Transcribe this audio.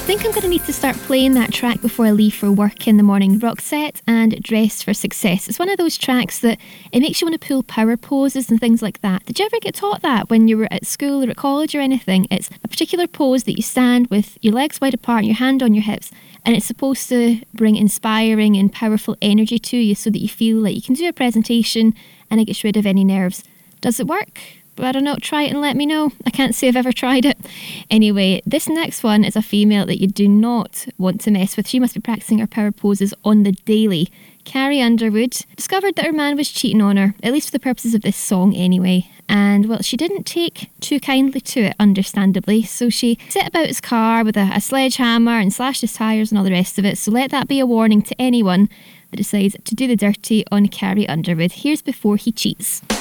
think I'm going to need to start playing that track before I leave for work in the morning. Roxette and Dress for Success. It's one of those tracks that it makes you want to pull power poses and things like that. Did you ever get taught that when you were at school or at college or anything? It's a particular pose that you stand with your legs wide apart and your hand on your hips, and it's supposed to bring inspiring and powerful energy to you so that you feel like you can do a presentation and it gets rid of any nerves. Does it work? I don't know, try it and let me know. I can't say I've ever tried it. Anyway, this next one is a female that you do not want to mess with. She must be practicing her power poses on the daily. Carrie Underwood discovered that her man was cheating on her, at least for the purposes of this song anyway. And, well, she didn't take too kindly to it, understandably. So she set about his car with a sledgehammer and slashed his tyres and all the rest of it. So let that be a warning to anyone that decides to do the dirty on Carrie Underwood. Here's Before He Cheats.